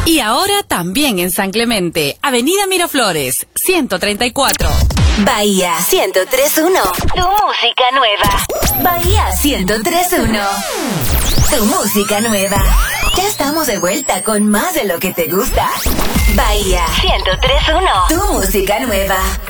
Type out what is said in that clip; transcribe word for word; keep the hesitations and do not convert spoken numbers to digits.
Y ahora también en San Clemente, Avenida Miraflores, ciento treinta y cuatro. Bahía ciento tres punto uno. Tu música nueva. Bahía ciento tres punto uno. Tu música nueva. Ya estamos de vuelta con más de lo que te gusta. Bahía ciento tres punto uno. Tu música nueva.